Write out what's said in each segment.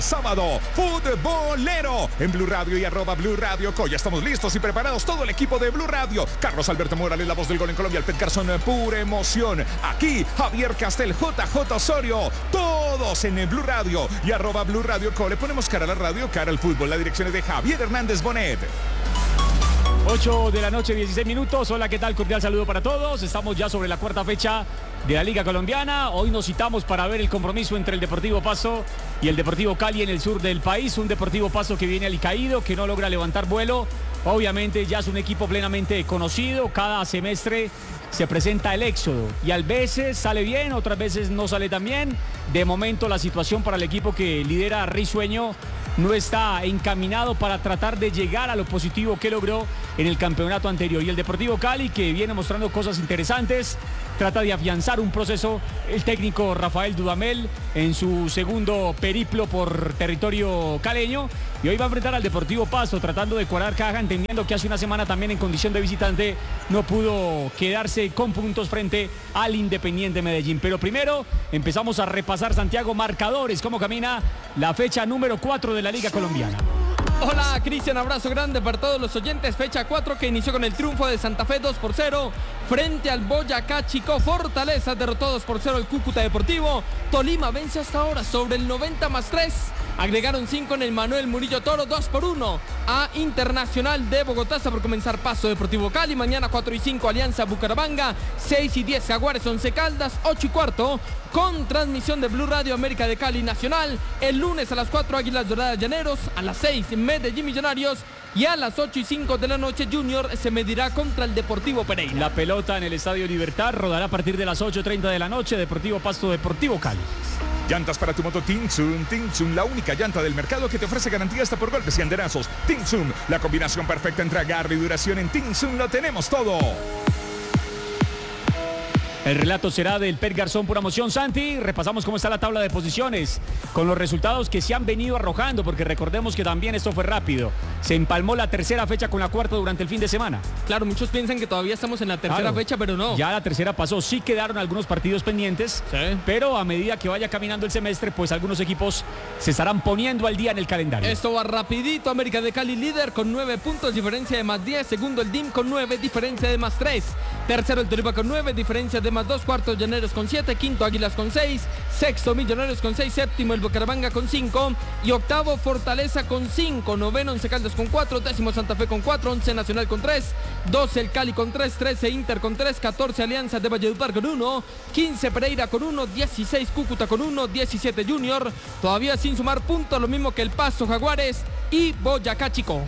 Sábado, futbolero en Blue Radio y @Blue Radio Co. Ya estamos listos y preparados, todo el equipo de Blue Radio. Carlos Alberto Morales, la voz del gol en Colombia, el Pet Garzón, pura emoción. Aquí, Javier Castel, JJ Osorio, todos en el Blue Radio y @Blue Radio Co. Le ponemos cara a la radio, cara al fútbol. La dirección es de Javier Hernández Bonet. 8 de la noche, 16 minutos. Hola, ¿qué tal? Cordial saludo para todos. Estamos ya sobre la cuarta fecha de la Liga Colombiana. Hoy nos citamos para ver el compromiso entre el Deportivo Pasto y el Deportivo Cali en el sur del país. Un Deportivo Pasto que viene alicaído, que no logra levantar vuelo. Obviamente ya es un equipo plenamente conocido. Cada semestre se presenta el éxodo y a veces sale bien, otras veces no sale tan bien. De momento la situación para el equipo que lidera Risueño no está encaminado para tratar de llegar a lo positivo que logró en el campeonato anterior. Y el Deportivo Cali, que viene mostrando cosas interesantes, trata de afianzar un proceso. El técnico Rafael Dudamel en su segundo periplo por territorio caleño, y hoy va a enfrentar al Deportivo Pasto tratando de cuadrar caja, entendiendo que hace una semana también en condición de visitante no pudo quedarse con puntos frente al Independiente Medellín. Pero primero empezamos a repasar, Santiago, marcadores, cómo camina la fecha número 4 de la Liga Colombiana. Hola, Cristian, abrazo grande para todos los oyentes. Fecha 4 que inició con el triunfo de Santa Fe 2-0 frente al Boyacá Chico. Fortaleza derrotó 2-0 el Cúcuta Deportivo. Tolima vence hasta ahora sobre el 90+3. Agregaron 5 en el Manuel Murillo Toro, 2-1 a Internacional de Bogotá. Está por comenzar Pasto Deportivo Cali. Mañana 4 y 5 Alianza Bucaramanga. 6 y 10 Jaguares 11 Caldas. 8 y cuarto con transmisión de Blue Radio América de Cali Nacional. El lunes a las 4 Águilas Doradas Llaneros. A las 6 Medellín Millonarios. Y a las 8 y 5 de la noche Junior se medirá contra el Deportivo Pereira. La pelota en el Estadio Libertad rodará a partir de las 8:30 de la noche. Deportivo Pasto, Deportivo Cali. Llantas para tu moto Tinsun, la única llanta del mercado que te ofrece garantía hasta por golpes y andenazos. Tinsun, la combinación perfecta entre agarre y duración. En Tinsun lo tenemos todo. El relato será del Pet Garzón, pura emoción. Santi, repasamos cómo está la tabla de posiciones con los resultados que se han venido arrojando, porque recordemos que también esto fue rápido. Se empalmó la tercera fecha con la cuarta durante el fin de semana. Claro, muchos piensan que todavía estamos en la tercera fecha, pero no. Ya la tercera pasó, sí quedaron algunos partidos pendientes, sí, pero a medida que vaya caminando el semestre, pues algunos equipos se estarán poniendo al día en el calendario. Esto va rapidito. América de Cali líder con 9 puntos, diferencia de +10. Segundo el DIM con 9, diferencia de +3. Tercero el Tolima con 9, diferencia de +2. Cuarto Llaneros con 7, quinto Águilas con 6, sexto Millonarios con 6, séptimo el Bucaramanga con 5 y octavo Fortaleza con 5, noveno Once Caldas con 4, décimo Santa Fe con 4, 11 Nacional con 3, 12 el Cali con 3, 13 Inter con 3, 14 Alianza de Valledupar con 1, 15 Pereira con 1, 16 Cúcuta con 1, 17 Junior, todavía sin sumar puntos, lo mismo que el Pasto, Jaguares y Boyacá Chico.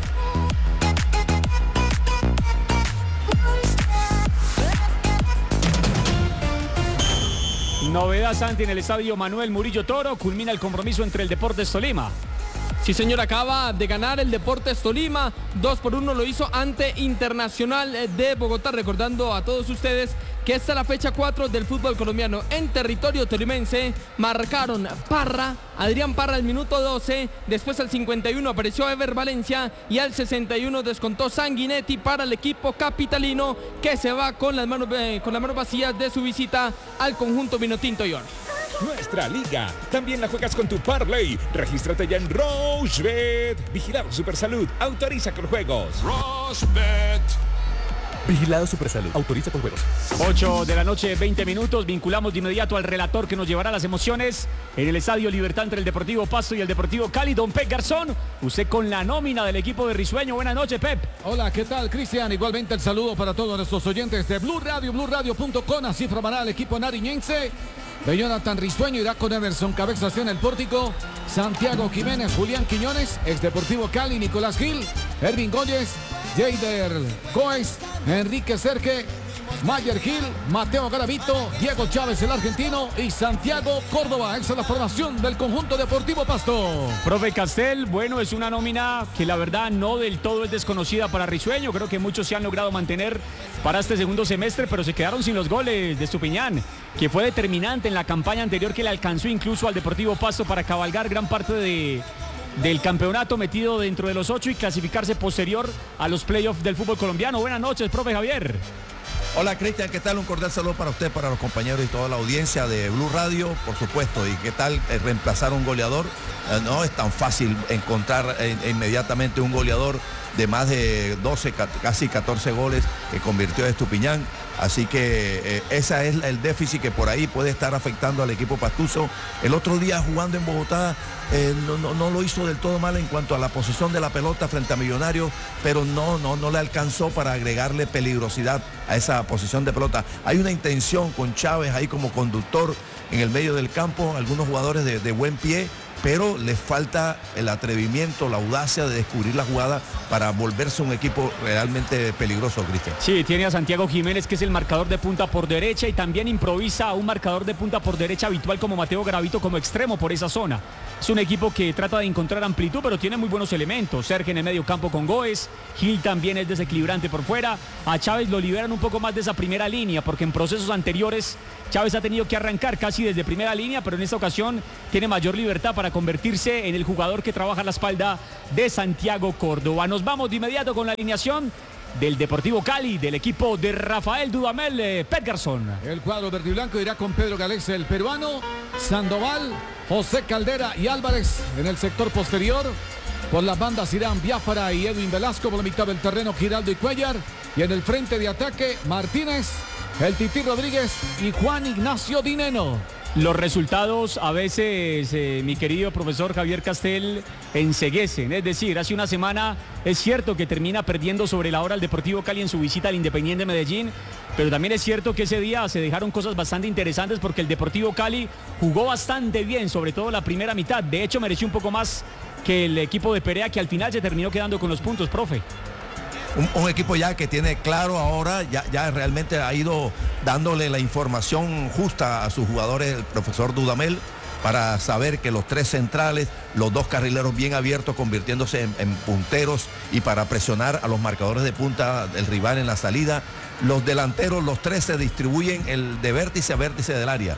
Novedad, Santi, en el estadio Manuel Murillo Toro. Culmina el compromiso entre el Deportes Tolima. Sí, señor, acaba de ganar el Deportes Tolima. 2-1 lo hizo ante Internacional de Bogotá. Recordando a todos ustedes que esta es la fecha 4 del fútbol colombiano en territorio tolimense. Marcaron Adrián Parra al minuto 12. Después al 51 apareció Ever Valencia. Y al 61 descontó Sanguinetti para el equipo capitalino, que se va con las manos vacías de su visita al conjunto vinotinto York. Nuestra liga también la juegas con tu Parlay. Regístrate ya en Rochebet. Vigilado Supersalud. Autoriza con juegos. Rochebet. Vigilado Supersalud. Autoriza con juegos. 8 de la noche, 20 minutos. Vinculamos de inmediato al relator que nos llevará las emociones en el Estadio Libertad entre el Deportivo Pasto y el Deportivo Cali. Don Pep Garzón, usted con la nómina del equipo de Risueño. Buenas noches, Pep. Hola, ¿qué tal, Cristian? Igualmente el saludo para todos nuestros oyentes de Blue Radio, BlueRadio.com. Así formará el equipo nariñense de Jonathan Risueño. Irá con Emerson Cabezas en el pórtico, Santiago Jiménez, Julián Quiñones, ex Deportivo Cali, Nicolás Gil, Ervin Góyez, Jader Coes, Enrique Serge, Mayer Gil, Mateo Garavito, Diego Chávez el argentino y Santiago Córdoba. Esa es la formación del conjunto Deportivo Pasto. Profe Castel, bueno, es una nómina que la verdad no del todo es desconocida para Risueño. Creo que muchos se han logrado mantener para este segundo semestre, pero se quedaron sin los goles de Estupiñán, que fue determinante en la campaña anterior, que le alcanzó incluso al Deportivo Pasto para cabalgar gran parte del campeonato, metido dentro de los 8 y clasificarse posterior a los playoffs del fútbol colombiano. Buenas noches, profe Javier. Hola Cristian, ¿qué tal? Un cordial saludo para usted, para los compañeros y toda la audiencia de Blue Radio, por supuesto. ¿Y qué tal reemplazar a un goleador? No es tan fácil encontrar inmediatamente un goleador de más de 12, casi 14 goles que convirtió a Estupiñán. Así que ese es el déficit que por ahí puede estar afectando al equipo pastuso. El otro día jugando en Bogotá no lo hizo del todo mal en cuanto a la posesión de la pelota frente a Millonarios, pero no le alcanzó para agregarle peligrosidad a esa posición de pelota. Hay una intención con Chávez ahí como conductor en el medio del campo, algunos jugadores de buen pie, pero les falta el atrevimiento, la audacia de descubrir la jugada para volverse un equipo realmente peligroso, Cristian. Sí, tiene a Santiago Jiménez, que es el marcador de punta por derecha, y también improvisa a un marcador de punta por derecha habitual como Mateo Garavito como extremo por esa zona. Es un equipo que trata de encontrar amplitud, pero tiene muy buenos elementos. Sergio en el medio campo con Goes, Gil también es desequilibrante por fuera. A Chávez lo liberan un poco más de esa primera línea, porque en procesos anteriores Chávez ha tenido que arrancar casi desde primera línea, pero en esta ocasión tiene mayor libertad para convertirse en el jugador que trabaja a la espalda de Santiago Córdoba. Nos vamos de inmediato con la alineación del Deportivo Cali, del equipo de Rafael Dudamel Petgarzón. El cuadro verde y blanco irá con Pedro Galés, el peruano, Sandoval, José Caldera y Álvarez en el sector posterior. Por las bandas irán Biafara y Edwin Velasco, por la mitad del terreno Giraldo y Cuellar, y en el frente de ataque Martínez, el Tití Rodríguez y Juan Ignacio Dineno. Los resultados a veces, mi querido profesor Javier Castel, enceguecen. Es decir, hace una semana es cierto que termina perdiendo sobre la hora el Deportivo Cali en su visita al Independiente Medellín, pero también es cierto que ese día se dejaron cosas bastante interesantes porque el Deportivo Cali jugó bastante bien, sobre todo la primera mitad. De hecho, mereció un poco más que el equipo de Perea, que al final se terminó quedando con los puntos, profe. Un equipo ya que tiene claro ahora, ya realmente ha ido dándole la información justa a sus jugadores, el profesor Dudamel, para saber que los tres centrales, los dos carrileros bien abiertos, convirtiéndose en punteros y para presionar a los marcadores de punta del rival en la salida. Los delanteros, los tres se distribuyen de vértice a vértice del área.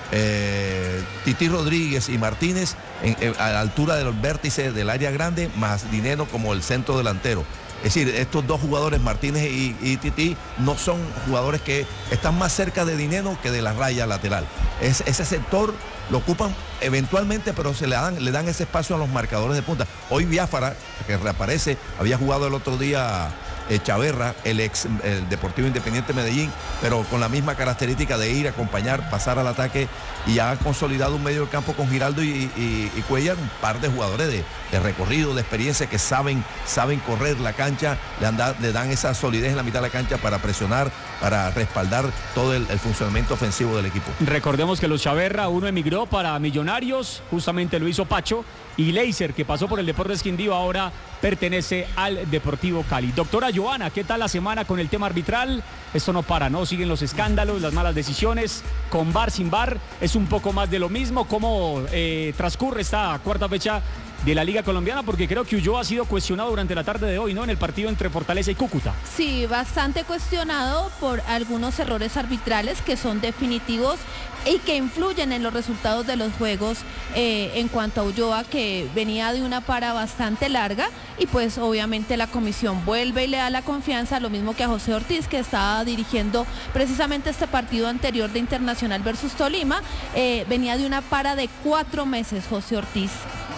Tití Rodríguez y Martínez a la altura de los vértices del área grande, más Dineno como el centro delantero. Es decir, estos dos jugadores, Martínez y Tití, no son jugadores que están más cerca de Dineno que de la raya lateral. Ese sector lo ocupan eventualmente, pero le dan ese espacio a los marcadores de punta. Hoy Biafara, que reaparece, había jugado el otro día Chaverra, el Deportivo Independiente Medellín, pero con la misma característica de ir a acompañar, pasar al ataque, y ha consolidado un medio de campo con Giraldo y Cuellar, un par de jugadores de recorrido, de experiencia, que saben correr la cancha, le dan esa solidez en la mitad de la cancha para presionar, para respaldar todo el funcionamiento ofensivo del equipo. Recordemos que los Chaverra, uno emigró para Millonarios, justamente lo hizo Pacho, y Leiser, que pasó por el Deportes Quindío, ahora pertenece al Deportivo Cali. Doctora Joana, ¿qué tal la semana con el tema arbitral? Esto no para, ¿no? Siguen los escándalos, las malas decisiones, con VAR, sin VAR, es un poco más de lo mismo. ¿Cómo transcurre esta cuarta fecha de la Liga Colombiana? Porque creo que Ulloa ha sido cuestionado durante la tarde de hoy, ¿no? En el partido entre Fortaleza y Cúcuta. Sí, bastante cuestionado por algunos errores arbitrales que son definitivos y que influyen en los resultados de los juegos, en cuanto a Ulloa, que venía de una para bastante larga, y pues obviamente la comisión vuelve y le da la confianza, lo mismo que a José Ortiz, que estaba dirigiendo precisamente este partido anterior de Internacional versus Tolima. Venía de una para de 4 meses José Ortiz.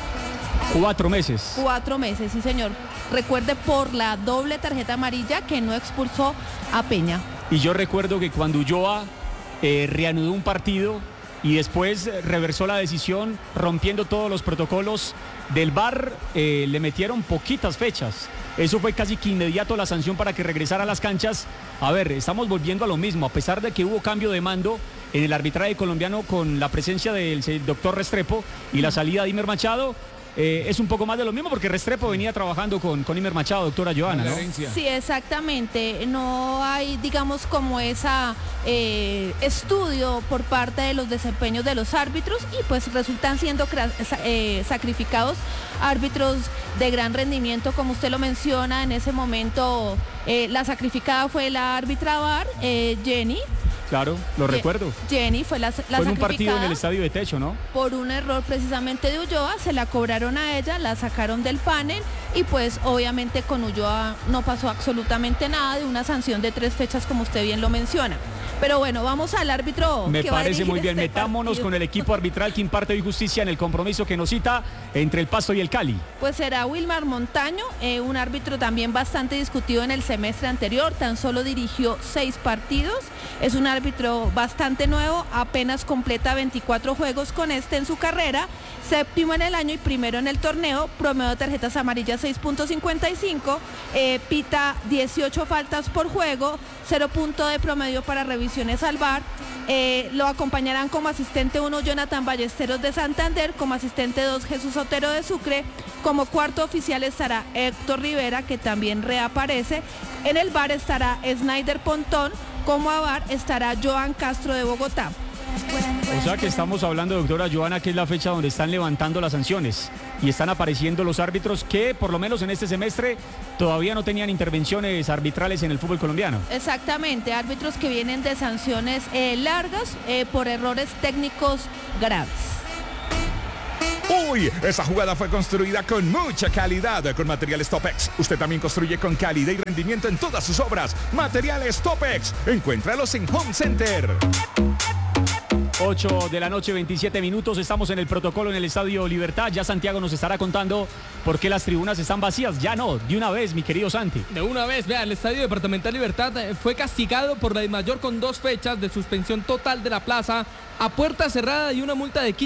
4 meses. 4 meses, sí señor. Recuerde, por la doble tarjeta amarilla que no expulsó a Peña. Y yo recuerdo que cuando Ulloa reanudó un partido y después reversó la decisión rompiendo todos los protocolos del VAR, le metieron poquitas fechas. Eso fue casi que inmediato la sanción para que regresara a las canchas. A ver, estamos volviendo a lo mismo, a pesar de que hubo cambio de mando en el arbitraje colombiano con la presencia del doctor Restrepo y la salida de Imer Machado. Es un poco más de lo mismo, porque Restrepo venía trabajando con Imer Machado, doctora Joana, ¿no? Sí, exactamente. No hay, digamos, como esa estudio por parte de los desempeños de los árbitros, y pues resultan siendo sacrificados árbitros de gran rendimiento, como usted lo menciona. En ese momento la sacrificada fue la árbitra VAR, Jenny. Claro, lo recuerdo. Jenny fue la sacrificada. Fue en un partido en el estadio de Techo, ¿no? Por un error precisamente de Ulloa, se la cobraron a ella, la sacaron del panel y pues obviamente con Ulloa no pasó absolutamente nada de una sanción de 3 fechas como usted bien lo menciona. Pero bueno, vamos al árbitro. Me que va a parece dirigir muy bien. este Metámonos partido. con el equipo arbitral que imparte hoy justicia en el compromiso que nos cita entre el Pasto y el Cali. Pues será Wilmar Montaño, un árbitro también bastante discutido en el semestre anterior, tan solo dirigió 6 partidos, es un árbitro bastante nuevo, apenas completa 24 juegos con en su carrera, séptimo en el año y primero en el torneo, promedio de tarjetas amarillas 6.55, pita 18 faltas por juego, 0 punto de promedio para revisiones al VAR. Lo acompañarán como asistente 1 Jonathan Ballesteros de Santander, como asistente 2 Jesús Otero de Sucre, como cuarto oficial estará Héctor Rivera, que también reaparece, en el VAR estará Snyder Pontón, como a VAR estará Joan Castro de Bogotá. O sea que estamos hablando, doctora Joana, que es la fecha donde están levantando las sanciones y están apareciendo los árbitros que por lo menos en este semestre todavía no tenían intervenciones arbitrales en el fútbol colombiano. Exactamente, árbitros que vienen de sanciones largas por errores técnicos graves. Uy, esa jugada fue construida con mucha calidad con Materiales Topex. Usted también construye con calidad y rendimiento en todas sus obras. Materiales Topex. Encuéntralos en Home Center. 8 de la noche, 27 minutos. Estamos en el protocolo en el Estadio Libertad. Ya Santiago nos estará contando por qué las tribunas están vacías. Ya no, de una vez, mi querido Santi. De una vez, vea, el Estadio Departamental Libertad fue castigado por la DIMAYOR con 2 fechas de suspensión total de la plaza a puerta cerrada y una multa de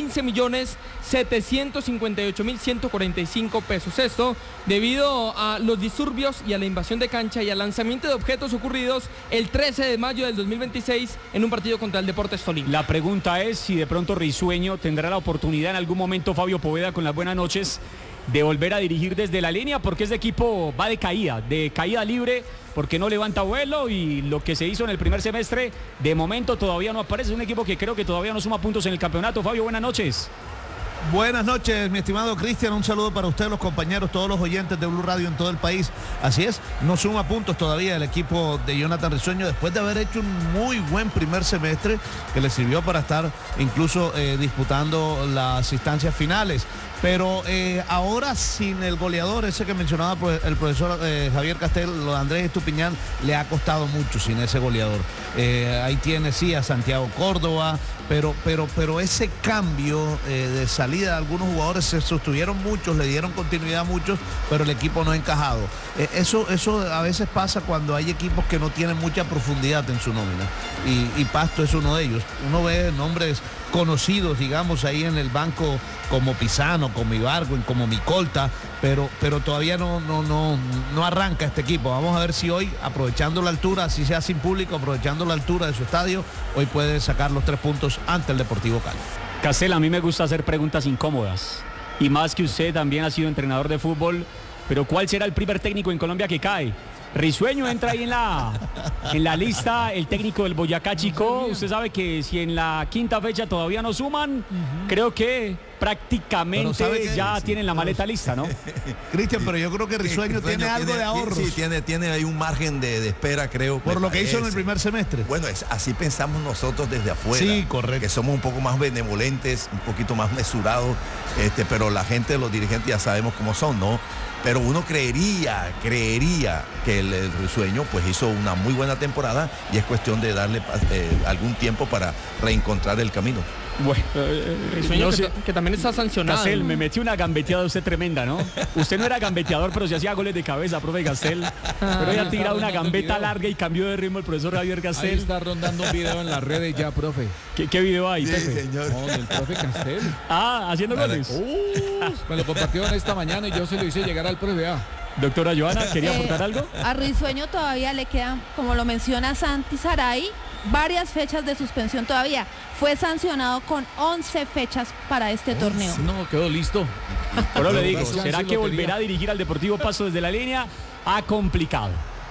15.758.145 pesos. Esto debido a los disturbios y a la invasión de cancha y al lanzamiento de objetos ocurridos el 13 de mayo del 2026 en un partido contra el Deportes Tolima. La pregunta es si de pronto Risueño tendrá la oportunidad en algún momento, Fabio Poveda, con las buenas noches, de volver a dirigir desde la línea, porque este equipo va de caída libre, porque no levanta vuelo y lo que se hizo en el primer semestre de momento todavía no aparece. Es un equipo que creo que todavía no suma puntos en el campeonato. Fabio, buenas noches. Buenas noches, mi estimado Cristian, un saludo para usted, los compañeros, todos los oyentes de Blue Radio en todo el país. Así es, no suma puntos todavía el equipo de Jonathan Risueño después de haber hecho un muy buen primer semestre que le sirvió para estar incluso disputando las instancias finales. Pero ahora sin el goleador, ese que mencionaba el profesor Javier Castel, lo de Andrés Estupiñán, le ha costado mucho sin ese goleador. Ahí tiene sí a Santiago Córdoba, pero ese cambio de salida de algunos jugadores, se sostuvieron muchos, le dieron continuidad a muchos, pero el equipo no ha encajado. Eso a veces pasa cuando hay equipos que no tienen mucha profundidad en su nómina, y Pasto es uno de ellos. Uno ve nombres conocidos, digamos, ahí en el banco como Pisano, como Ibargüen, como Micolta, pero todavía no arranca este equipo. Vamos a ver si hoy, aprovechando la altura, así sea sin público, aprovechando la altura de su estadio, hoy puede sacar los 3 puntos ante el Deportivo Cali. Castel, a mí me gusta hacer preguntas incómodas, y más que usted también ha sido entrenador de fútbol, pero ¿cuál será el primer técnico en Colombia que cae? Risueño entra ahí en la lista, el técnico del Boyacá Chicó. Usted sabe que si en la quinta fecha todavía no suman, creo que prácticamente ya tienen la maleta lista, ¿no? Cristian, pero yo creo que Risueño tiene algo de ahorros. Sí, tiene ahí un margen de espera, creo. Por lo que hizo en el primer semestre. Bueno, así pensamos nosotros desde afuera. Sí, correcto. Que somos un poco más benevolentes, un poquito más mesurados, pero la gente, los dirigentes ya sabemos cómo son, ¿no? Pero uno creería que el Risueño pues hizo una muy buena temporada y es cuestión de darle algún tiempo para reencontrar el camino. Bueno, Risueño que también está sancionado. Castel, me metió una gambeteada usted tremenda, ¿no? Usted no era gambeteador, pero sí hacía goles de cabeza, profe Castel. Pero ya ha tirado una gambeta larga y cambió de ritmo el profesor Javier Castel. Ahí está rondando un video en las redes ya, profe. ¿Qué video hay, Sí, Pepe? señor. No, del profe Castel. Haciendo goles. Me lo compartieron esta mañana y yo se lo hice llegar al profe. Doctora Joana, ¿quería aportar algo? A Risueño todavía le quedan, como lo menciona Santi Saray, varias fechas de suspensión todavía. Fue sancionado con 11 fechas para este torneo. No, quedó listo. Pero le digo, Gracias, ¿será sí que lo volverá quería. a dirigir al Deportivo Pasto desde la línea? Ha complicado.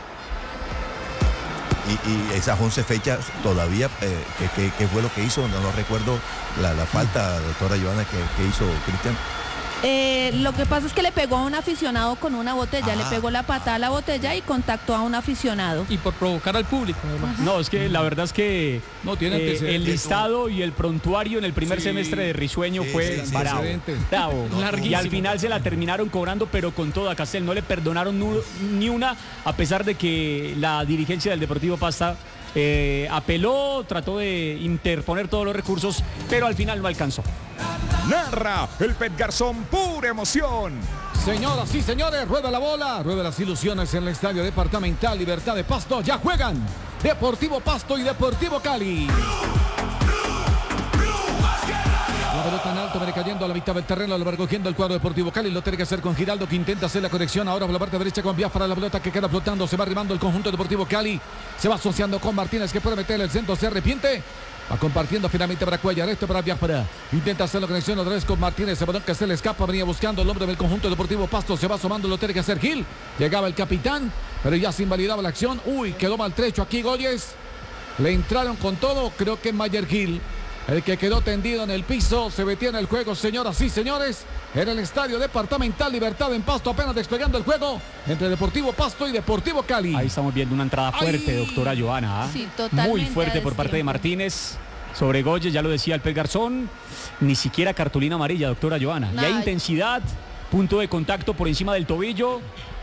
Y esas 11 fechas todavía, ¿qué fue lo que hizo? No recuerdo la falta, doctora Joana, que hizo Cristian. Lo que pasa es que le pegó a un aficionado con una botella, le pegó la patada a la botella y contactó a un aficionado. Y por provocar al público, además. No, es que la verdad es que No tiene antecedentes. el listado y el prontuario en el primer semestre de Risueño fue bravo. Bravo. Y al final se la terminaron cobrando, pero con toda Castel. No le perdonaron ni una, a pesar de que la dirigencia del Deportivo Pasto apeló, trató de interponer todos los recursos, pero al final no alcanzó. Narra el Pet Garzón, pura emoción. Señoras y señores, rueda la bola, rueda las ilusiones en el Estadio Departamental Libertad de Pasto. Ya juegan Deportivo Pasto y Deportivo Cali. La pelota en alto, viene cayendo a la mitad del terreno, lo va recogiendo el cuadro Deportivo Cali. Lo tiene que hacer con Giraldo, que intenta hacer la conexión ahora por la parte derecha con Biafra. La pelota que queda flotando, se va arribando el conjunto Deportivo Cali. Se va asociando con Martínez, que puede meter el centro, se arrepiente. Va compartiendo finalmente para Cuellar, esto para Biafra. Intenta hacer la conexión otra vez con Martínez. El balón que se le escapa, venía buscando el hombre del conjunto Deportivo Pasto. Se va asomando, lo tiene que hacer Gil. Llegaba el capitán, pero ya se invalidaba la acción. Uy, quedó maltrecho aquí Goyes. Le entraron con todo, creo que Mayer Gil. El que quedó tendido en el piso, se metió en el juego, señoras y señores, en el Estadio Departamental Libertad en Pasto, apenas despegando el juego entre Deportivo Pasto y Deportivo Cali. Ahí estamos viendo una entrada fuerte, doctora Joana. Sí, totalmente. Muy fuerte por parte de Martínez sobre Goyes, ya lo decía el Pet Garzón, ni siquiera cartulina amarilla, doctora Joana. No, y hay intensidad, punto de contacto por encima del tobillo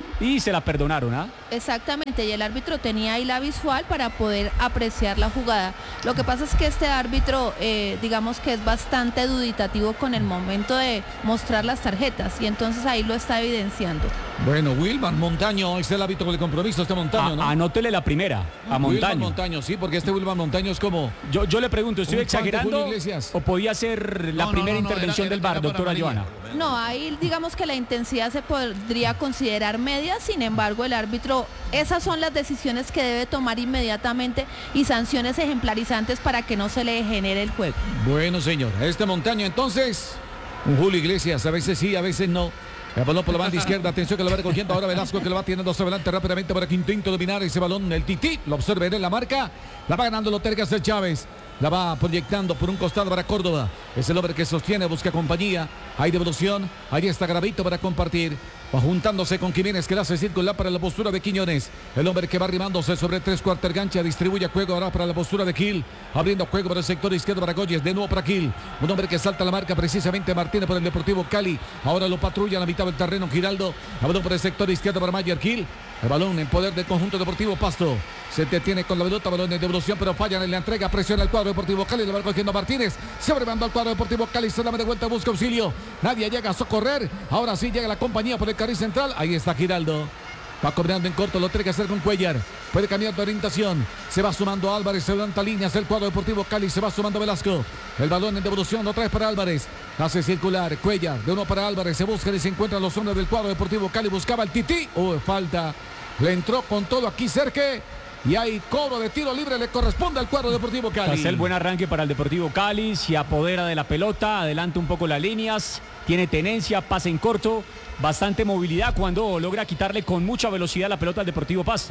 y se la perdonaron, ¿ah? Exactamente, y el árbitro tenía ahí la visual para poder apreciar la jugada. Lo que pasa es que este árbitro, digamos que es bastante duditativo con el momento de mostrar las tarjetas, y entonces ahí lo está evidenciando. Bueno, Wilman Montaño es el árbitro con el compromiso, este Montaño, ¿no? Anótele la primera, a Montaño. Wilman Montaño, sí, porque este Wilman Montaño es como... Yo le pregunto, ¿estoy exagerando Iglesias? o podía ser la primera intervención del VAR, doctora Joana? No, ahí digamos que la intensidad se podría considerar media, sin embargo el árbitro, esas son las decisiones que debe tomar inmediatamente y sanciones ejemplarizantes para que no se le genere el juego. Bueno, señor, este Montaño entonces, un Julio Iglesias, a veces sí, a veces no. El balón por la banda izquierda, atención que lo va recogiendo ahora Velasco, que lo va teniendo hacia adelante rápidamente para que intente dominar ese balón. El Tití, lo observa en la marca, la va ganando, lo tiene que hacer Chávez. La va proyectando por un costado para Córdoba. Es el hombre que sostiene, busca compañía. Hay devolución. Ahí está Gravito para compartir. Va juntándose con Jiménez, que la hace circular para la postura de Quiñones. El hombre que va arrimándose sobre 3/4 gancha. Distribuye juego ahora para la postura de Gil. Abriendo juego para el sector izquierdo para Goyes. De nuevo para Gil. Un hombre que salta la marca precisamente Martínez por el Deportivo Cali. Ahora lo patrulla a la mitad del terreno Giraldo. Balón por el sector izquierdo para Mayer Gil. El balón en poder del conjunto Deportivo Pasto. Se detiene con la pelota, balón de devolución, pero fallan en la entrega. Presiona el cuadro Deportivo Cali, lo va cogiendo Martínez. Se abrevando al cuadro Deportivo Cali, se da de vuelta, busca auxilio. Nadie llega a socorrer. Ahora sí llega la compañía por el carril central. Ahí está Giraldo. Va cobrando en corto, lo tiene que hacer con Cuellar. Puede cambiar de orientación. Se va sumando Álvarez, se levanta líneas el cuadro Deportivo Cali, se va sumando Velasco. El balón en devolución, otra vez para Álvarez. Hace circular Cuellar, de uno para Álvarez. Se busca y se encuentran los hombres del cuadro Deportivo Cali. Buscaba el Tití. Falta. Le entró con todo aquí Serge. Y hay cobro de tiro libre, le corresponde al cuadro Deportivo Cali. Hace el buen arranque para el Deportivo Cali, se apodera de la pelota, adelanta un poco las líneas, tiene tenencia, pasa en corto, bastante movilidad cuando logra quitarle con mucha velocidad la pelota al Deportivo Pasto.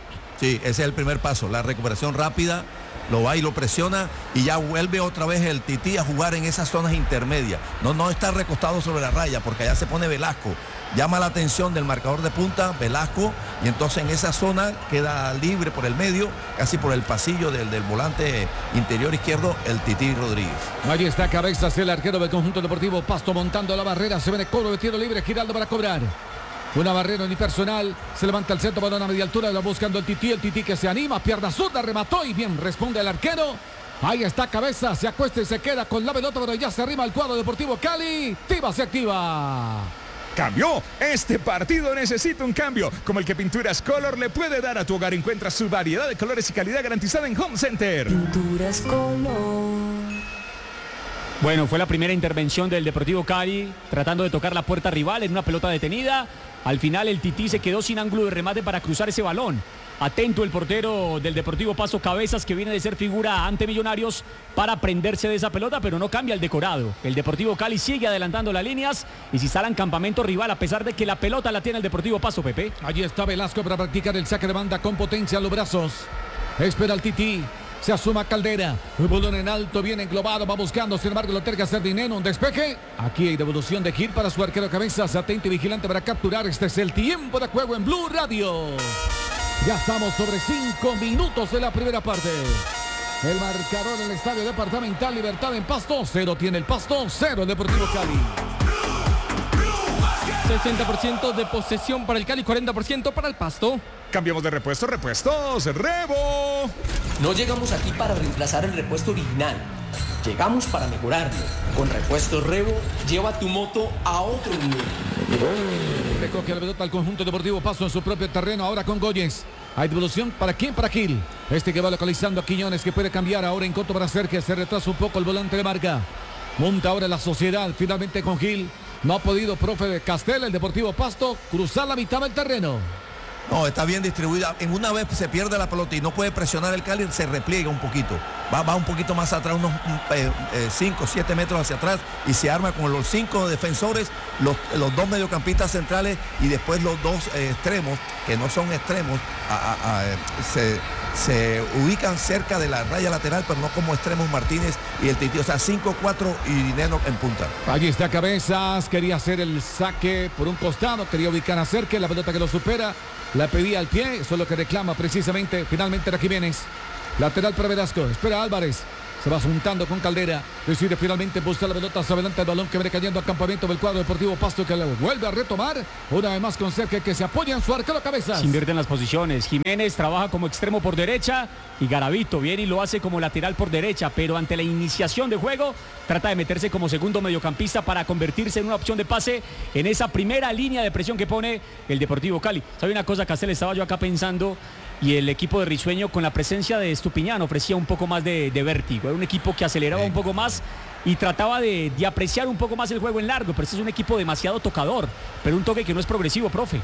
Sí, ese es el primer paso, la recuperación rápida, lo va y lo presiona y ya vuelve otra vez el Tití a jugar en esas zonas intermedias. No está recostado sobre la raya porque allá se pone Velasco. Llama la atención del marcador de punta, Velasco, y entonces en esa zona queda libre por el medio, casi por el pasillo del volante interior izquierdo, el Tití Rodríguez. Allí está Cabezas, el arquero del conjunto Deportivo Pasto montando la barrera, se viene cobro de tiro libre, Giraldo para cobrar. Una barrera unipersonal, se levanta el centro, balón a media altura, va buscando el Tití que se anima, pierna zurda, remató y bien responde el arquero. Ahí está Cabezas, se acuesta y se queda con la pelota, pero ya se arrima el cuadro Deportivo Cali. Tiva se activa. Cambió. Este partido necesita un cambio, como el que Pinturas Color le puede dar a tu hogar. Encuentra su variedad de colores y calidad garantizada en Home Center. Pinturas Color. Bueno, fue la primera intervención del Deportivo Cali, tratando de tocar la puerta rival en una pelota detenida. Al final el Tití se quedó sin ángulo de remate para cruzar ese balón. Atento el portero del Deportivo Pasto, Cabezas, que viene de ser figura ante Millonarios, para prenderse de esa pelota, pero no cambia el decorado. El Deportivo Cali sigue adelantando las líneas y se instala en campamento rival, a pesar de que la pelota la tiene el Deportivo Pasto, Pepe. Allí está Velasco para practicar el saque de banda con potencia a los brazos. Espera el Tití. Se asuma Caldera. El balón en alto, bien englobado. Va buscando, sin embargo, lo tiene que hacer Dineno. Un despeje. Aquí hay devolución de Gil para su arquero Cabezas. Atento y vigilante para capturar. Este es el tiempo de juego en Blue Radio. Ya estamos sobre 5 minutos de la primera parte. El marcador del Estadio Departamental Libertad en Pasto. 0 tiene el Pasto, 0 el Deportivo Cali. 60% de posesión para el Cali, 40% para el Pasto. Cambiamos de repuestos, Rebo. No llegamos aquí para reemplazar el repuesto original. Llegamos para mejorarlo. Con Repuestos Rebo, lleva tu moto a otro nivel. Recoge la pelota al conjunto deportivo Pasto en su propio terreno, ahora con Goyes. Hay devolución, ¿para quién? Para Gil. Este que va localizando a Quiñones, que puede cambiar ahora en corto para hacer que se retrasa un poco el volante de marca. Monta ahora la sociedad, finalmente con Gil. No ha podido, profe de Castel, el Deportivo Pasto, cruzar la mitad del terreno. No, está bien distribuida. En una vez se pierde la pelota y no puede presionar el Cali, se repliega un poquito. Va un poquito más atrás, unos 5 o 7 metros hacia atrás y se arma con los 5 defensores, los 2 mediocampistas centrales y después los 2 extremos, que no son extremos, se ubican cerca de la raya lateral, pero no como extremos Martínez y el Tití. O sea, 5-4 y Dineno en punta. Allí está Cabezas, quería hacer el saque por un costado, quería ubicar a Cerque, la pelota que lo supera. La pedía al pie, eso es lo que reclama precisamente. Finalmente era Jiménez. Lateral para Velasco. Espera Álvarez. Se va juntando con Caldera. Decide finalmente buscar la pelota hacia adelante. El balón que viene cayendo al campamento del cuadro Deportivo Pasto, que le vuelve a retomar. Una vez más con Cerque, que se apoya en su arquero Cabezas. Se invierte en las posiciones. Jiménez trabaja como extremo por derecha y Garavito viene y lo hace como lateral por derecha. Pero ante la iniciación de juego trata de meterse como segundo mediocampista para convertirse en una opción de pase en esa primera línea de presión que pone el Deportivo Cali. ¿Sabe una cosa, Castel? Estaba yo acá pensando, y el equipo de Risueño con la presencia de Estupiñán ofrecía un poco más de vértigo. Era un equipo que aceleraba un poco más y trataba de apreciar un poco más el juego en largo, pero este es un equipo demasiado tocador, pero un toque que no es progresivo, profe.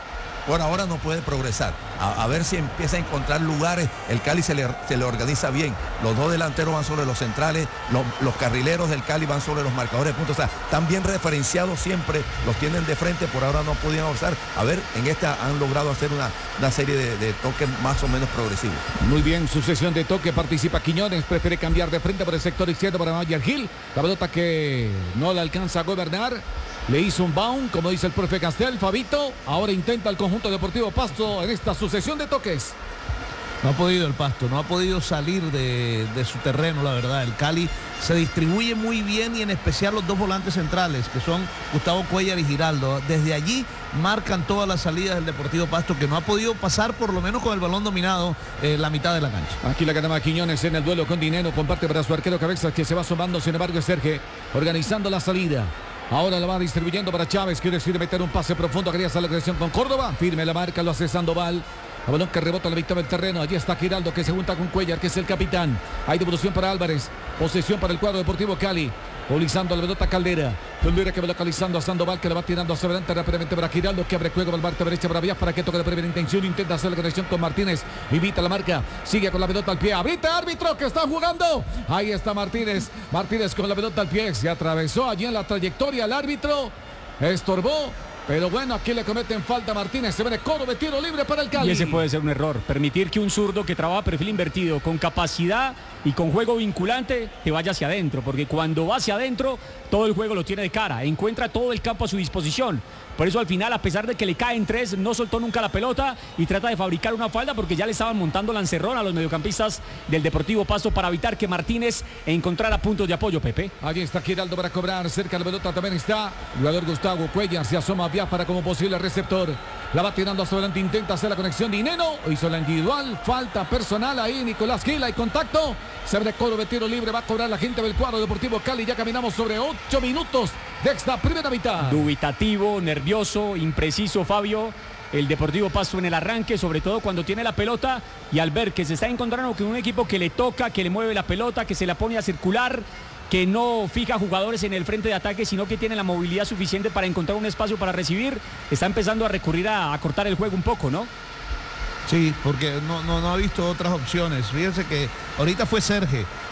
Por ahora no puede progresar. A ver si empieza a encontrar lugares. El Cali se le organiza bien. Los 2 delanteros van sobre los centrales. Los carrileros del Cali van sobre los marcadores de puntos. O sea, están bien referenciados siempre. Los tienen de frente. Por ahora no podían avanzar. A ver, en esta han logrado hacer una serie de toques más o menos progresivos. Muy bien, sucesión de toque. Participa Quiñones. Prefiere cambiar de frente por el sector izquierdo para Mayer Gil. La pelota que no le alcanza a gobernar. Le hizo un bound, como dice el profe Castel. Fabito ahora intenta el conjunto Deportivo Pasto en esta sucesión de toques. No ha podido el Pasto, no ha podido salir de su terreno, la verdad. El Cali se distribuye muy bien y en especial los 2 volantes centrales, que son Gustavo Cuellar y Giraldo. Desde allí marcan todas las salidas del Deportivo Pasto, que no ha podido pasar por lo menos con el balón dominado la mitad de la cancha. Aquí la ganaba Quiñones en el duelo con Dineno. Comparte para su arquero Cabezas, que se va sumando. Sin embargo, es Sergio organizando la salida. Ahora la va distribuyendo para Chávez, que decide meter un pase profundo. Quería hacer la agresión con Córdoba. Firme la marca, lo hace Sandoval. El balón que rebota a la mitad del terreno. Allí está Giraldo, que se junta con Cuellar, que es el capitán. Hay devolución para Álvarez. Posesión para el cuadro Deportivo Cali. Movilizando la pelota Caldera. Caldera que va localizando a Sandoval, que la va tirando hacia adelante rápidamente para Giraldo, que abre juego al parte derecha para Vías, para que toque de primera intención. Intenta hacer la conexión con Martínez. Evita la marca. Sigue con la pelota al pie. Ahorita árbitro que está jugando. Ahí está Martínez. Martínez con la pelota al pie. Se atravesó allí en la trayectoria el árbitro. Estorbó. Pero bueno, aquí le cometen falta a Martínez. Se ve de coro de tiro libre para el Cali. Y ese puede ser un error. Permitir que un zurdo que trabaja perfil invertido, con capacidad y con juego vinculante, te vaya hacia adentro. Porque cuando va hacia adentro, todo el juego lo tiene de cara. Encuentra todo el campo a su disposición. Por eso al final, a pesar de que le caen 3, no soltó nunca la pelota y trata de fabricar una falta, porque ya le estaban montando la encerrona a los mediocampistas del Deportivo Pasto para evitar que Martínez encontrara puntos de apoyo, Pepe. Allí está Giraldo para cobrar. Cerca de la pelota también está el jugador Gustavo Cuellar. Se asoma a Biafara como posible receptor. La va tirando hacia adelante. Intenta hacer la conexión. Dineno hizo la individual. Falta personal ahí. Nicolás Gil. Hay contacto. Se abre coro de tiro libre. Va a cobrar la gente del cuadro Deportivo Cali. Ya caminamos sobre 8 minutos de esta primera mitad. Dubitativo, nervioso, impreciso Fabio. El Deportivo Pasto en el arranque, sobre todo cuando tiene la pelota, y al ver que se está encontrando con un equipo que le toca, que le mueve la pelota, que se la pone a circular, que no fija jugadores en el frente de ataque, sino que tiene la movilidad suficiente para encontrar un espacio para recibir, está empezando a recurrir a cortar el juego un poco, ¿no? Sí, porque no ha visto otras opciones. Fíjense que ahorita fue Sergio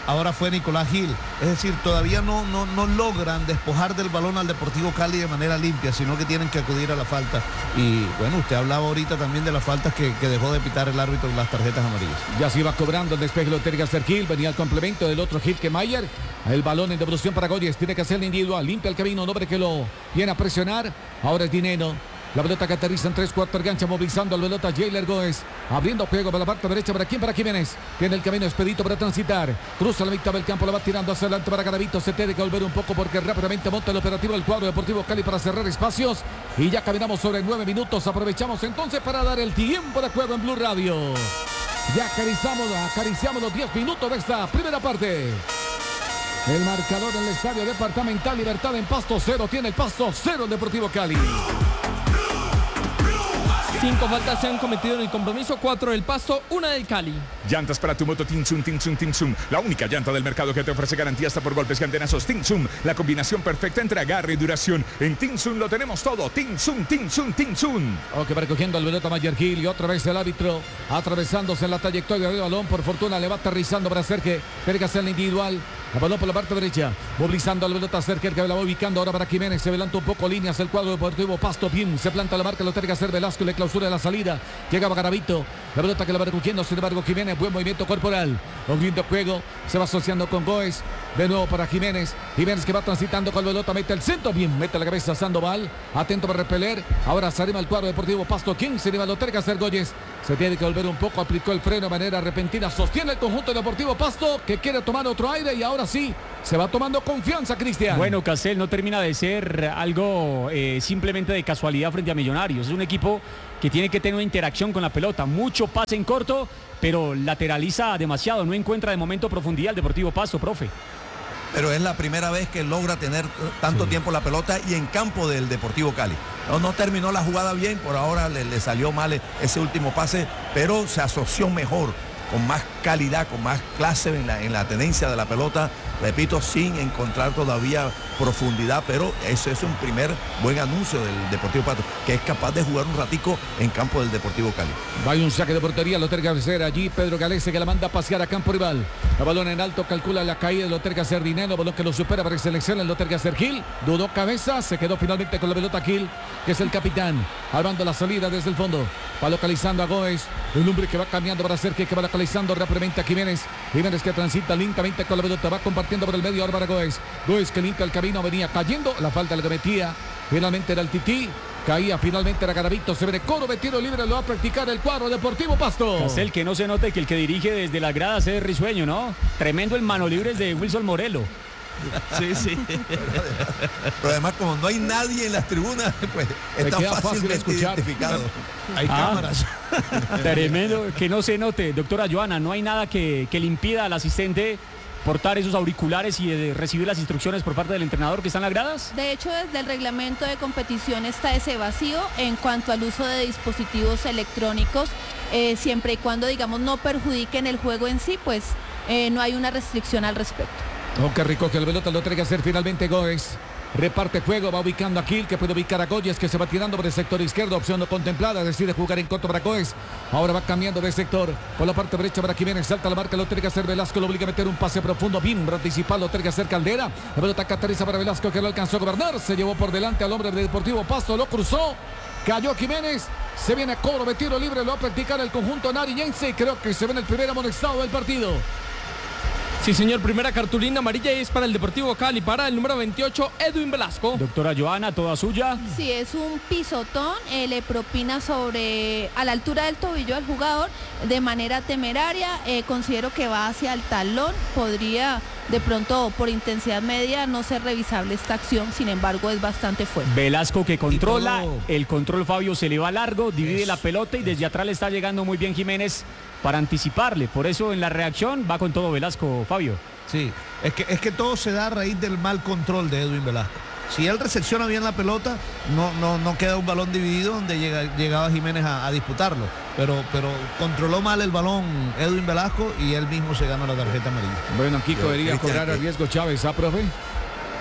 ahora fue Nicolás Gil. Es decir, todavía no logran despojar del balón al Deportivo Cali de manera limpia, sino que tienen que acudir a la falta. Y bueno, usted hablaba ahorita también de las faltas que dejó de pitar el árbitro, las tarjetas amarillas. Ya se iba cobrando el despeje, lo tiene que hacer Gil, venía el complemento del otro Gil que Mayer. El balón en devolución para Goyes, tiene que hacer el individual, limpia el camino, un hombre que lo viene a presionar. Ahora es Dineno. La pelota que aterriza en 3/4 gancha, movilizando al pelota Jailer Góez, abriendo juego para la parte derecha. ¿Para quién? Para Jiménez. Tiene el camino expedito para transitar. Cruza la mitad del campo, la va tirando hacia adelante para Garavito. Se tiene que volver un poco porque rápidamente monta el operativo del cuadro Deportivo Cali para cerrar espacios. Y ya caminamos sobre 9 minutos. Aprovechamos entonces para dar el tiempo de juego en Blue Radio. Ya acariciamos los 10 minutos de esta primera parte. El marcador en el Estadio Departamental Libertad en Pasto 0. Tiene el Pasto 0 el Deportivo Cali. 5 faltas se han cometido en el compromiso, 4 del Pasto, 1 del Cali. Llantas para tu moto Tinsum, Tinsum, Tinsum. La única llanta del mercado que te ofrece garantía hasta por golpes y antenazos. Tinsum, la combinación perfecta entre agarre y duración. En Tinsum lo tenemos todo. Tinsum, Tinsum, Tinsum. Ok, va recogiendo al pelota Mayer Gil y otra vez el árbitro atravesándose en la trayectoria del balón. Por fortuna le va aterrizando para hacer que tiene que hacer el individual. El balón por la parte derecha, movilizando al pelota cerca, que la va ubicando ahora para Jiménez. Se adelanta un poco líneas el cuadro Deportivo Pasto. Bien, se planta la marca, lo tiene que hacer Velasco, le clausura la salida. Llegaba Garavito, la pelota que la va recogiendo, sin embargo Jiménez, buen movimiento corporal. Moviendo juego, se va asociando con Góez. De nuevo para Jiménez. Jiménez que va transitando con la pelota, mete el centro. Bien, mete la cabeza Sandoval. Atento para repeler. Ahora se arrima el cuadro Deportivo Pasto. 15 de lo tiene que hacer Góyez. Se tiene que volver un poco, aplicó el freno de manera repentina. Sostiene el conjunto Deportivo Pasto que quiere tomar otro aire y ahora sí se va tomando confianza, Cristian. Bueno, Castel no termina de ser algo simplemente de casualidad frente a Millonarios. Es un equipo que tiene que tener una interacción con la pelota. Mucho pase en corto, pero lateraliza demasiado. No encuentra de momento profundidad el Deportivo Pasto, profe. Pero es la primera vez que logra tener tanto tiempo la pelota y en campo del Deportivo Cali. No terminó la jugada bien, por ahora le salió mal ese último pase, pero se asoció mejor, con más calidad, con más clase en la tenencia de la pelota, repito, sin encontrar todavía profundidad, pero eso es un primer buen anuncio del Deportivo Pasto, que es capaz de jugar un ratico en campo del Deportivo Cali. Va un saque de portería, lo tiene que hacer allí Pedro Galese, que la manda a pasear a campo rival. El balón en alto, calcula la caída, lo tiene que hacer Dineno, balón que lo supera para seleccionar, lo tiene que hacer Gil, dudó cabeza, se quedó finalmente con la pelota Gil, que es el capitán, armando la salida desde el fondo, va localizando a Góez, el hombre que va cambiando para hacer que va localizando rápidamente a Jiménez, Jiménez que transita lentamente con la pelota, va compartiendo por el medio ahora para Góez, Góez que limpia el camino, venía cayendo, la falta le cometía, finalmente era el Tití, caía finalmente era Garavito, se ve de coro de tiro libre, lo va a practicar el cuadro Deportivo Pasto. Es el que no se note que el que dirige desde las gradas es Risueño, ¿no? Tremendo el mano libres de Wilson Morelo. Sí. Pero además, como no hay nadie en las tribunas, pues está fácilmente identificado. Hay cámaras. Tremendo, que no se note. Doctora Joana, no hay nada que le impida al asistente portar esos auriculares y recibir las instrucciones por parte del entrenador que está en las gradas. De hecho, desde el reglamento de competición está ese vacío en cuanto al uso de dispositivos electrónicos, siempre y cuando, digamos, no perjudiquen el juego en sí, pues no hay una restricción al respecto. Aunque recoge el pelota, lo tiene que hacer finalmente Góez. Reparte juego, va ubicando a Gil, que puede ubicar a Góyez, que se va tirando por el sector izquierdo, opción no contemplada, decide jugar en corto para Góez. Ahora va cambiando de sector, por la parte derecha para Jiménez, salta la marca, lo tiene que hacer Velasco, lo obliga a meter un pase profundo, bien anticipado, lo tiene que hacer Caldera. La pelota catariza para Velasco, que lo alcanzó a gobernar, se llevó por delante al hombre del Deportivo Pasto, lo cruzó, cayó Jiménez, se viene a cobro de tiro libre, lo va a practicar el conjunto nariñense, y creo que se ve en el primer amonestado del partido. Sí, señor, primera cartulina amarilla es para el Deportivo Cali, para el número 28, Edwin Velasco. Doctora Joana, toda suya. Sí, es un pisotón, le propina a la altura del tobillo al jugador de manera temeraria, considero que va hacia el talón, podría de pronto por intensidad media no ser revisable esta acción, sin embargo es bastante fuerte. Velasco que controla, el control Fabio se le va largo, divide la pelota y desde atrás le está llegando muy bien Jiménez para anticiparle, por eso en la reacción va con todo Velasco, Fabio. Sí, es que todo se da a raíz del mal control de Edwin Velasco. Si él recepciona bien la pelota, no queda un balón dividido donde llegaba Jiménez a disputarlo. Pero controló mal el balón Edwin Velasco y él mismo se gana la tarjeta amarilla. Bueno, aquí debería cobrar a riesgo Chávez, ¿ah, profe?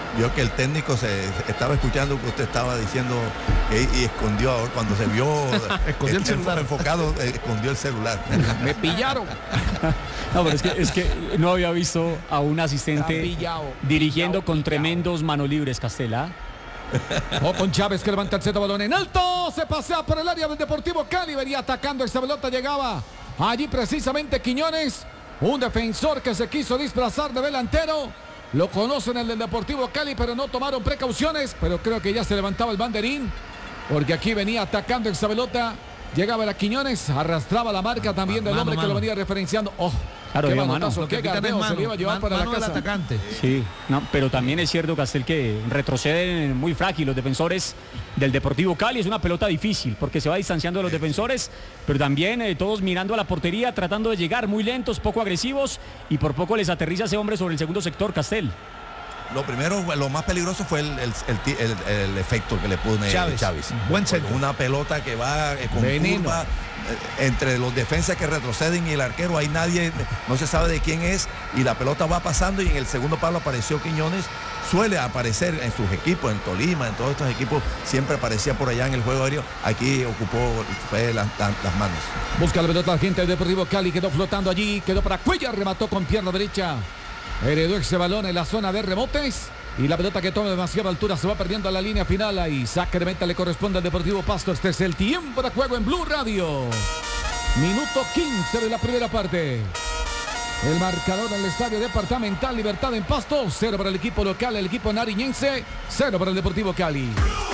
vio que el técnico se estaba escuchando lo que usted estaba diciendo y escondió ahora, cuando se vio escondió el celular. Enfocado, escondió el celular. Me pillaron. No, pero es que no había visto a un asistente dirigiendo con tremendos manos libres, Castela. O con Chávez que levanta el centro, balón en alto, se pasea por el área del Deportivo Cali, venía atacando esta pelota, llegaba allí precisamente Quiñones, un defensor que se quiso desplazar de delantero, lo conocen el del Deportivo Cali, pero no tomaron precauciones, pero creo que ya se levantaba el banderín, porque aquí venía atacando esta pelota, llegaba la Quiñones, arrastraba la marca también del hombre que lo venía referenciando. Claro, qué mano. manotazo, qué gardeo se le iba a llevar para la casa. Atacante. Sí, no, pero también es cierto, Castel, que retroceden muy frágil los defensores del Deportivo Cali. Es una pelota difícil porque se va distanciando de los defensores, pero también todos mirando a la portería, tratando de llegar muy lentos, poco agresivos, y por poco les aterriza ese hombre sobre el segundo sector, Castel. Lo primero, lo más peligroso fue el efecto que le pone Chávez. Buen centro. Una pelota que va con curva, entre los defensas que retroceden y el arquero, hay nadie, no se sabe de quién es, y la pelota va pasando y en el segundo palo apareció Quiñones. Suele aparecer en sus equipos, en Tolima, en todos estos equipos, siempre aparecía por allá en el juego aéreo. Aquí ocupó las manos. Busca la pelota la gente del Deportivo Cali, quedó flotando allí, quedó para Cuellar, remató con pierna derecha. Heredó ese balón en la zona de rebotes y la pelota que toma demasiada altura se va perdiendo a la línea final y saque de meta le corresponde al Deportivo Pasto. Este es el tiempo de juego en Blue Radio. Minuto 15 de la primera parte. El marcador en el Estadio Departamental Libertad en Pasto, 0 para el equipo local, el equipo nariñense, 0 para el Deportivo Cali.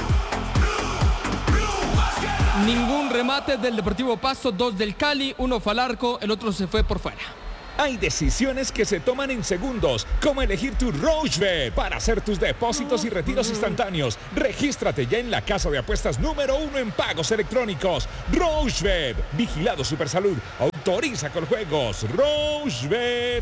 Ningún remate del Deportivo Pasto, 2 del Cali, 1 fue al arco, el otro se fue por fuera. Hay decisiones que se toman en segundos, como elegir tu Rochebet para hacer tus depósitos y retiros instantáneos. Regístrate ya en la casa de apuestas número 1 en pagos electrónicos. Rochebet, vigilado Supersalud, autoriza con juegos. Rochebet.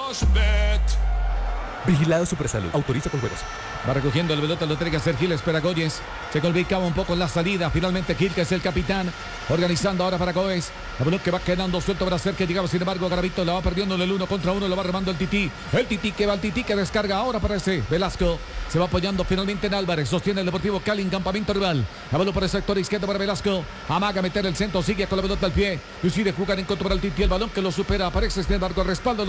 Vigilado Supersalud. Autoriza con juegos. Va recogiendo el pelota, lo tiene que hacer Gil, espera Goyes. Se complicaba un poco en la salida. Finalmente Gil, que es el capitán, organizando ahora para Goes. La pelota que va quedando suelto para hacer que llegaba, sin embargo, Garavito la va perdiendo en el 1 contra 1, lo va remando el Tití. El Tití que va, el Tití que descarga ahora para ese Velasco. Se va apoyando finalmente en Álvarez. Sostiene el Deportivo Cali en campamento rival. La pelota por el sector izquierdo para Velasco. Amaga meter el centro, sigue con la pelota al pie. Decide jugar en contra para el Tití. El balón que lo supera, aparece sin embargo el respaldo.